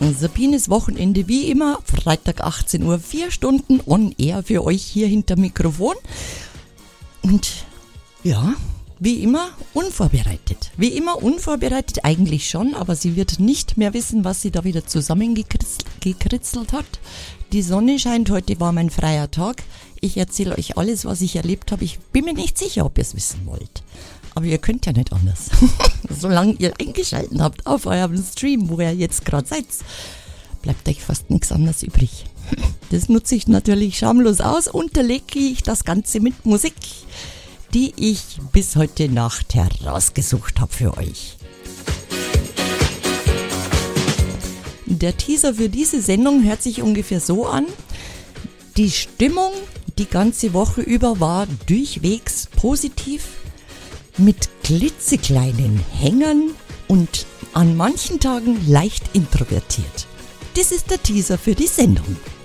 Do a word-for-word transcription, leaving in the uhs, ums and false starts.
Sabines Wochenende wie immer, Freitag achtzehn Uhr, vier Stunden on air für euch hier hinter Mikrofon. Und ja, wie immer unvorbereitet. Wie immer unvorbereitet eigentlich schon, aber sie wird nicht mehr wissen, was sie da wieder zusammengekritzelt hat. Die Sonne scheint, heute war mein freier Tag. Ich erzähle euch alles, was ich erlebt habe. Ich bin mir nicht sicher, ob ihr es wissen wollt. Aber ihr könnt ja nicht anders. Solange ihr eingeschaltet habt auf eurem Stream, wo ihr jetzt gerade seid, bleibt euch fast nichts anderes übrig. Das nutze ich natürlich schamlos aus, unterlege ich das Ganze mit Musik, die ich bis heute Nacht herausgesucht habe für euch. Der Teaser für diese Sendung hört sich ungefähr so an. Die Stimmung die ganze Woche über war durchwegs positiv, mit klitzekleinen Hängern und an manchen Tagen leicht introvertiert. Das ist der Teaser für die Sendung.